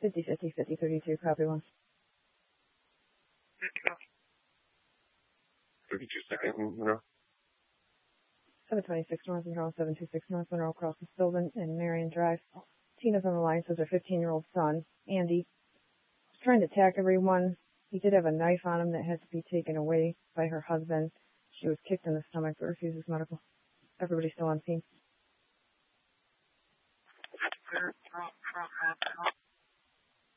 50-50-50-32, copy 1. 32 second, Monroe. 726 North Monroe, 726 North Monroe, across the Sylvan and Marion Drive. Tina's on the line, says her 15-year-old son, Andy, was trying to attack everyone. He did have a knife on him that had to be taken away by her husband. She was kicked in the stomach but refuses medical. Everybody's still on scene.